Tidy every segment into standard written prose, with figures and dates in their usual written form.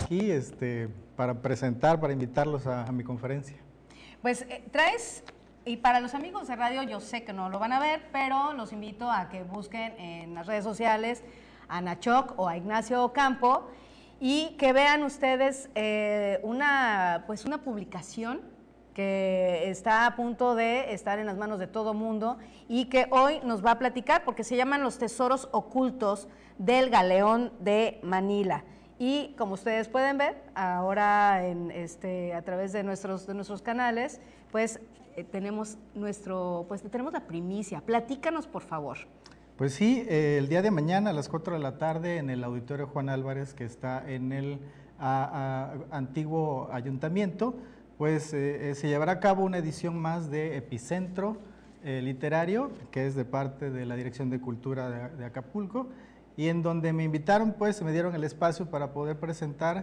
aquí para presentar, para invitarlos a mi conferencia. Pues traes, y para los amigos de radio yo sé que no lo van a ver, pero los invito a que busquen en las redes sociales a Nachoc o a Ignacio Ocampo y que vean ustedes una publicación que está a punto de estar en las manos de todo mundo y que hoy nos va a platicar porque se llaman Los Tesoros Ocultos del Galeón de Manila. Y como ustedes pueden ver, ahora a través de nuestros canales, pues tenemos la primicia. Platícanos, por favor. Pues sí, el día de mañana a las 4 de la tarde en el Auditorio Juan Álvarez, que está en el antiguo ayuntamiento, pues se llevará a cabo una edición más de Epicentro Literario, que es de parte de la Dirección de Cultura de Acapulco, y en donde me invitaron, pues me dieron el espacio para poder presentar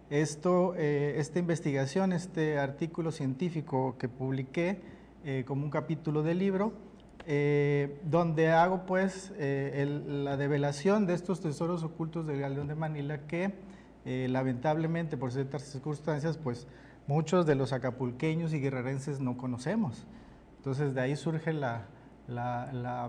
esta investigación, este artículo científico que publiqué como un capítulo del libro, donde hago pues la develación de estos tesoros ocultos del Galeón de Manila que lamentablemente por ciertas circunstancias pues muchos de los acapulqueños y guerrerenses no conocemos. Entonces de ahí surge la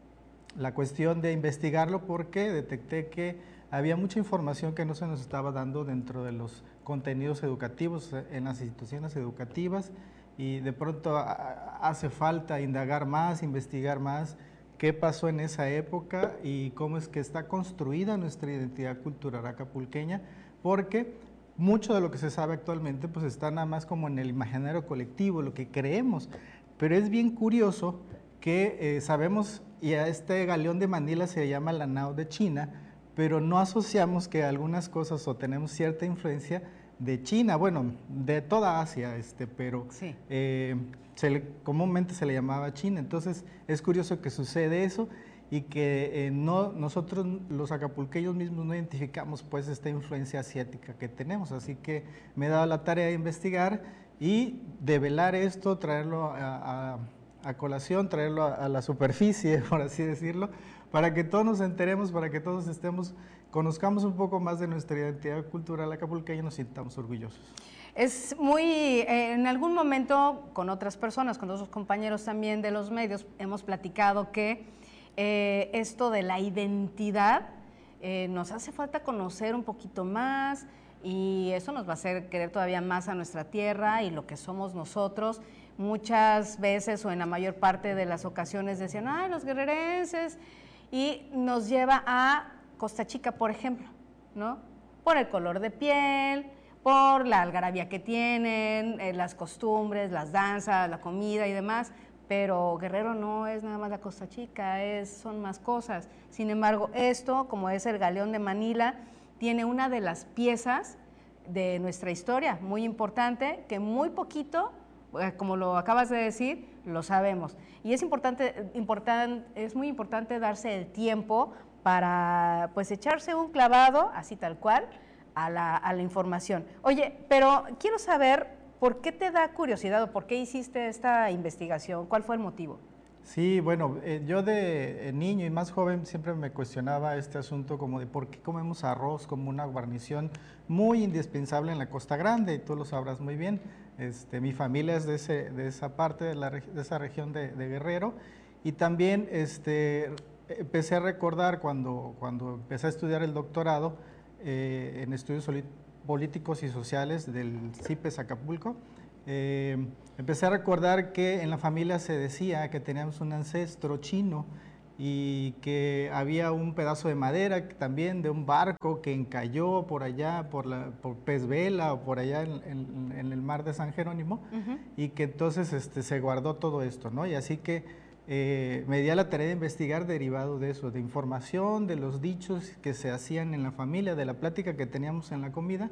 cuestión de investigarlo porque detecté que había mucha información que no se nos estaba dando dentro de los contenidos educativos en las instituciones educativas y de pronto hace falta indagar más, investigar más qué pasó en esa época y cómo es que está construida nuestra identidad cultural acapulqueña, porque mucho de lo que se sabe actualmente pues está nada más como en el imaginario colectivo, lo que creemos, pero es bien curioso que sabemos, y a este Galeón de Manila se llama la nao de China, pero no asociamos que algunas cosas o tenemos cierta influencia de China, bueno, de toda Asia, pero sí. Comúnmente se le llamaba China. Entonces es curioso que sucede eso y que nosotros los acapulqueños mismos no identificamos pues esta influencia asiática que tenemos, así que me he dado la tarea de investigar y develar esto, traerlo a colación, traerlo a la superficie, por así decirlo, para que todos nos enteremos, para que todos conozcamos un poco más de nuestra identidad cultural acapulqueña y nos sintamos orgullosos. Es muy, en algún momento con otras personas, con otros compañeros también de los medios, hemos platicado que esto de la identidad nos hace falta conocer un poquito más y eso nos va a hacer querer todavía más a nuestra tierra y lo que somos nosotros. Muchas veces o en la mayor parte de las ocasiones decían, ¡ay, los guerrerenses! Y nos lleva a Costa Chica, por ejemplo, ¿no? Por el color de piel, por la algarabía que tienen, las costumbres, las danzas, la comida y demás, pero Guerrero no es nada más la Costa Chica, son más cosas. Sin embargo, esto, como es el Galeón de Manila, tiene una de las piezas de nuestra historia muy importante, que muy poquito, como lo acabas de decir, lo sabemos. Y es muy importante darse el tiempo para pues echarse un clavado, así tal cual, a la información. Oye, pero quiero saber por qué te da curiosidad o por qué hiciste esta investigación, ¿cuál fue el motivo? Sí, bueno, yo de niño y más joven siempre me cuestionaba este asunto como de por qué comemos arroz como una guarnición muy indispensable en la Costa Grande, y tú lo sabrás muy bien. Mi familia es de esa parte, de esa región de Guerrero, y también empecé a recordar cuando empecé a estudiar el doctorado en estudios políticos y sociales del CIPES Acapulco. Empecé a recordar que en la familia se decía que teníamos un ancestro chino y que había un pedazo de madera también de un barco que encalló por allá, por Pez Vela o por allá en el mar de San Jerónimo, y que entonces se guardó todo esto, ¿no? Y así que me di a la tarea de investigar derivado de eso, de información, de los dichos que se hacían en la familia, de la plática que teníamos en la comida,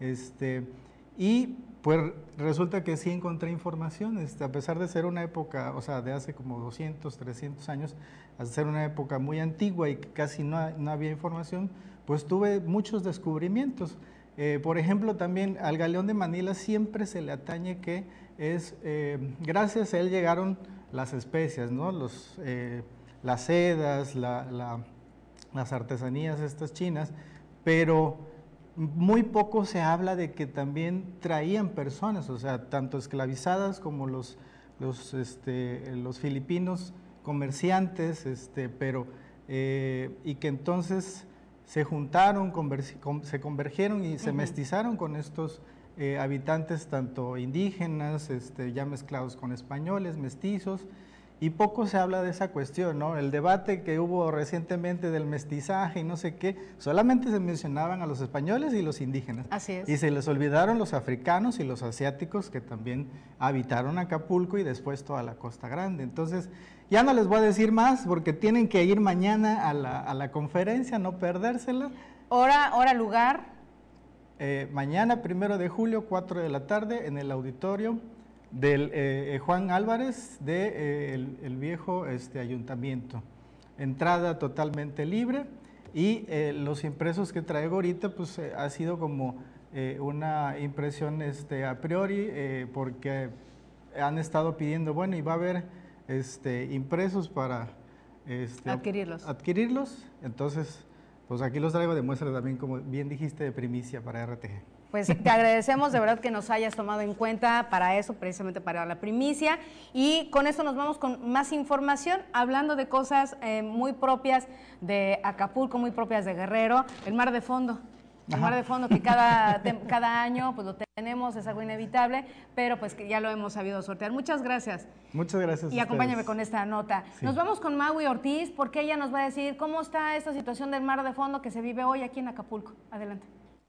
y pues resulta que sí encontré información, a pesar de ser una época, o sea, de hace como 200, 300 años, a ser una época muy antigua y que casi no había información, pues tuve muchos descubrimientos. Por ejemplo, también al Galeón de Manila siempre se le atañe que gracias a él llegaron las especias, ¿no? Las sedas, las artesanías estas chinas, pero muy poco se habla de que también traían personas, o sea, tanto esclavizadas como los filipinos comerciantes, y que entonces se juntaron, se convergieron y se mestizaron con estos habitantes tanto indígenas, ya mezclados con españoles, mestizos, y poco se habla de esa cuestión, ¿no? El debate que hubo recientemente del mestizaje y no sé qué, solamente se mencionaban a los españoles y los indígenas. Así es. Y se les olvidaron los africanos y los asiáticos que también habitaron Acapulco y después toda la Costa Grande. Entonces, ya no les voy a decir más porque tienen que ir mañana a la conferencia, no perdérsela. Hora, lugar. Mañana, 1 de julio, 4 de la tarde, en el auditorio del Juan Álvarez de el viejo ayuntamiento. Entrada totalmente libre y los impresos que traigo ahorita pues ha sido como una impresión a priori porque han estado pidiendo, bueno, y va a haber impresos para adquirirlos, entonces pues aquí los traigo de muestra también, como bien dijiste, de primicia para RTG. Pues te agradecemos de verdad que nos hayas tomado en cuenta para eso, precisamente para la primicia. Y con esto nos vamos con más información, hablando de cosas muy propias de Acapulco, muy propias de Guerrero, el mar de fondo. El mar de fondo que cada año pues lo tenemos, es algo inevitable, pero pues que ya lo hemos sabido sortear. Muchas gracias. Muchas gracias. Y acompáñame con esta nota. Sí. Nos vamos con Maui Ortiz, porque ella nos va a decir cómo está esta situación del mar de fondo que se vive hoy aquí en Acapulco. Adelante.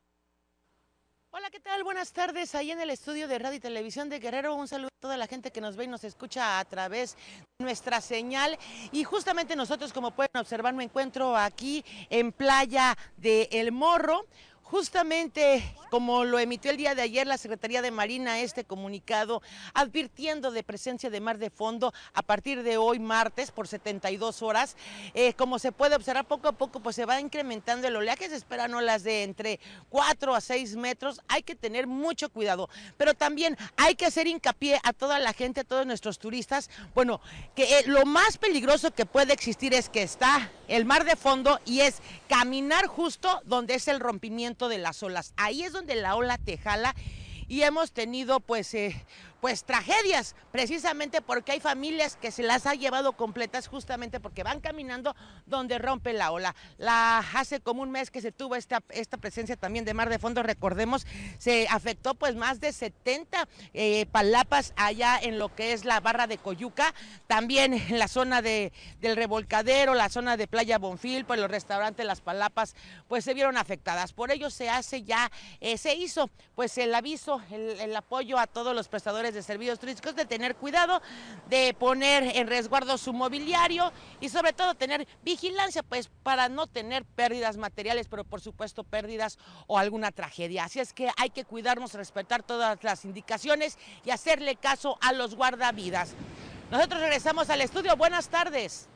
Hola, ¿qué tal? Buenas tardes. Ahí en el estudio de Radio y Televisión de Guerrero, un saludo a toda la gente que nos ve y nos escucha a través de nuestra señal. Y justamente nosotros, como pueden observar, me encuentro aquí en Playa de El Morro. Justamente como lo emitió el día de ayer la Secretaría de Marina, este comunicado advirtiendo de presencia de mar de fondo a partir de hoy martes por 72 horas. Como se puede observar, poco a poco pues se va incrementando el oleaje, se esperan olas de entre 4 a 6 metros. Hay que tener mucho cuidado, pero también hay que hacer hincapié a toda la gente, a todos nuestros turistas, bueno, que lo más peligroso que puede existir es que está el mar de fondo y es caminar justo donde es el rompimiento de las olas. Ahí es donde la ola te jala y hemos tenido pues tragedias, precisamente porque hay familias que se las ha llevado completas justamente porque van caminando donde rompe la ola. Hace como un mes que se tuvo esta presencia también de mar de fondo, recordemos, se afectó pues más de 70 palapas allá en lo que es la barra de Coyuca, también en la zona del Revolcadero, la zona de Playa Bonfil, pues los restaurantes, las palapas, pues se vieron afectadas. Por ello se hizo pues el aviso, el apoyo a todos los prestadores de servicios turísticos de tener cuidado, de poner en resguardo su mobiliario y sobre todo tener vigilancia pues para no tener pérdidas materiales, pero por supuesto pérdidas o alguna tragedia. Así es que hay que cuidarnos, respetar todas las indicaciones y hacerle caso a los guardavidas. Nosotros regresamos al estudio. Buenas tardes.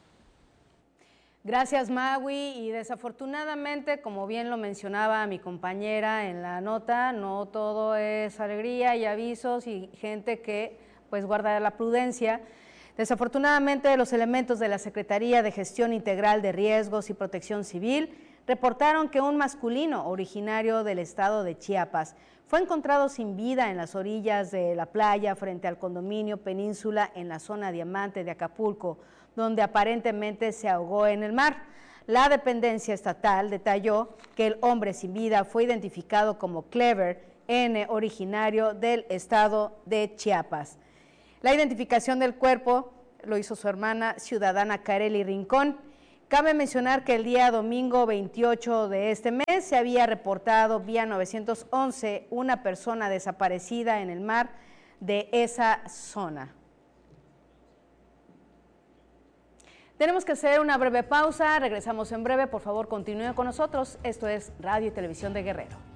Gracias, Maui, y desafortunadamente, como bien lo mencionaba mi compañera en la nota, no todo es alegría y avisos y gente que pues guarda la prudencia. Desafortunadamente, los elementos de la Secretaría de Gestión Integral de Riesgos y Protección Civil reportaron que un masculino originario del estado de Chiapas fue encontrado sin vida en las orillas de la playa frente al condominio Península en la zona Diamante de Acapulco, donde aparentemente se ahogó en el mar. La dependencia estatal detalló que el hombre sin vida fue identificado como Clever N., originario del estado de Chiapas. La identificación del cuerpo lo hizo su hermana ciudadana Kareli Rincón. Cabe mencionar que el día domingo 28 de este mes se había reportado vía 911 una persona desaparecida en el mar de esa zona. Tenemos que hacer una breve pausa, regresamos en breve, por favor continúen con nosotros. Esto es Radio y Televisión de Guerrero.